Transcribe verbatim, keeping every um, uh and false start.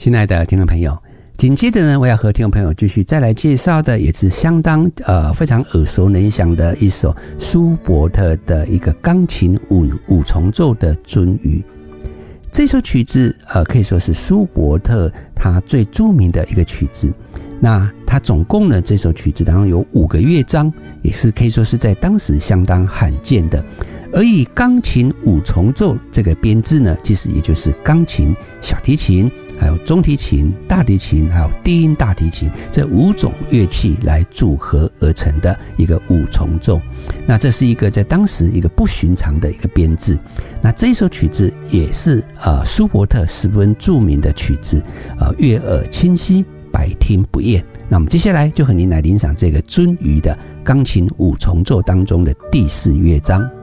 亲爱的听众朋友，紧接着呢，我要和听众朋友继续再来介绍的，也是相当呃非常耳熟能详的一首舒伯特的一个钢琴五五重奏的鳟鱼。这首曲子呃可以说是舒伯特他最著名的一个曲子。那他总共呢，这首曲子当中有五个乐章，也是可以说是在当时相当罕见的。而以钢琴五重奏这个编制呢，其实也就是钢琴、小提琴、还有中提琴、大提琴，还有低音大提琴这五种乐器来组合而成的一个五重奏。那这是一个在当时一个不寻常的一个编制。那这一首曲子也是呃舒伯特十分著名的曲子，呃悦耳清晰，百听不厌。那我们接下来就和您来欣赏这个鳟鱼的钢琴五重奏当中的第四乐章。